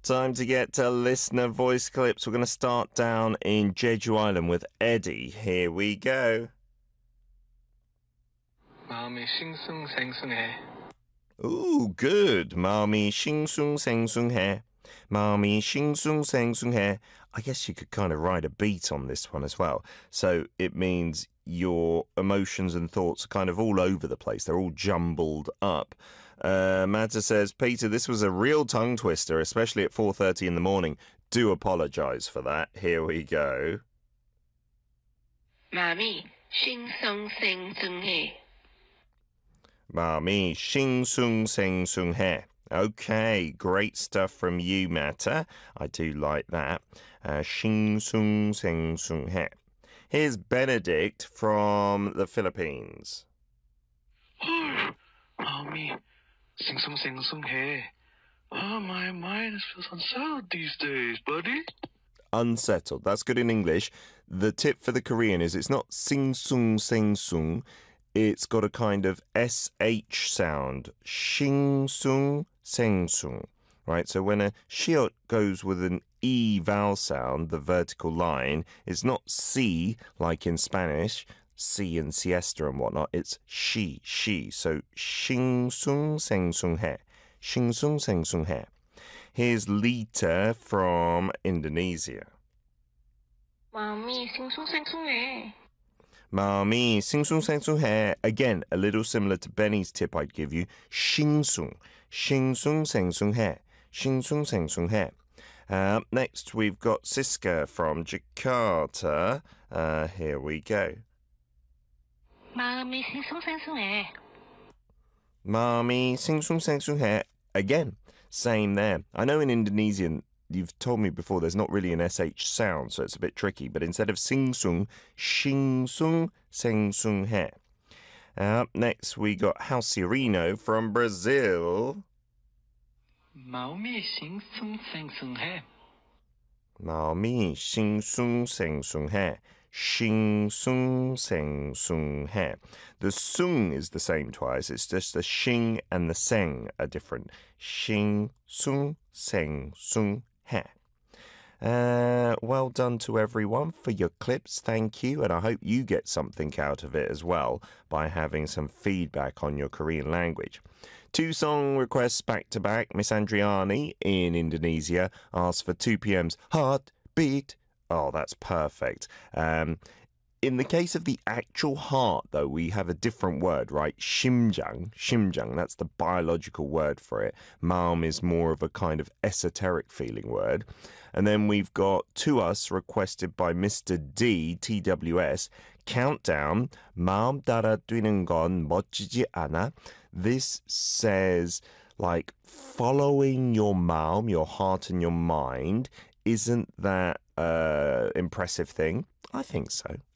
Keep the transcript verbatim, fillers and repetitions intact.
Time to get to listener voice clips. We're going to start down in Jeju Island with Eddie. Here we go. 마음이 싱숭생숭해. Ooh, good. 마음이 싱숭생숭해. 마음이 싱숭생숭해. I guess you could kind of ride a beat on this one as well. So it means your emotions and thoughts are kind of all over the place. They're all jumbled up. Uh, Matta says, Peter, this was a real tongue twister, especially at four thirty in the morning. Do apologise for that. Here we go. 마음이 싱숭생숭해. 마음이 싱숭생숭해. Okay, great stuff from you, Matta. I do like that. Uh, 싱숭생숭해. Here's Benedict from the Philippines. 마음이 싱숭생숭해. Oh, my mind feels unsettled these days, buddy. Unsettled. That's good in English. The tip for the Korean is it's not sing sung sing sung. It's got a kind of S H sound. Shing sung sing sung. Right? So when a shiot goes with an E vowel sound, the vertical line, it's not C like in Spanish, C and siesta and whatnot. It's she, she. So shing sung sing sung he. Shing sung sing sung he. Here's Lita from Indonesia. 마음이 싱숭생숭해. 마음이 싱숭생숭해. Again, a little similar to Benny's tip I'd give you. 싱숭, 싱숭생숭해, 싱숭생숭해. Uh, next, we've got Siska from Jakarta. Uh, here we go. 마음이 싱숭생숭해. 마음이 싱숭생숭해. Again, same there. I know in Indonesian, you've told me before there's not really an S H sound, so it's a bit tricky. But instead of sing-sung, shing-sung, seng-sung-he. Uh, next, we got Halcirino from Brazil. 마음이 싱숭생숭해. 마음이 싱숭생숭해. 싱숭생숭해. The sung is the same twice. It's just the shing and the seng are different. 싱숭생숭해. Uh, well done to everyone for your clips. Thank you. And I hope you get something out of it as well by having some feedback on your Korean language. Two song requests back to back. Miss Andriani in Indonesia asked for two p m's Heartbeat. Oh, that's perfect. Um, in the case of the actual heart, though, we have a different word, right? 심장, 심장, that's the biological word for it. 마음 is more of a kind of esoteric feeling word. And then we've got To Us, requested by Mister D, T W S, Countdown, 마음 따라 뛰는 건 멋지지 않아? This says, like, following your maum, your heart and your mind, isn't that uh, impressive thing? I think so.